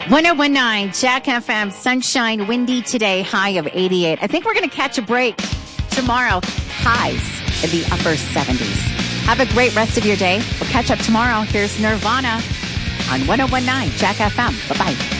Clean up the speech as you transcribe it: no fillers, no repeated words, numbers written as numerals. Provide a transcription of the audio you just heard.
1019 Jack FM, sunshine, windy today, high of 88. I think we're going to catch a break tomorrow, highs in the upper 70s. Have a great rest of your day. We'll catch up tomorrow. Here's Nirvana on 1019 Jack FM. Bye-bye.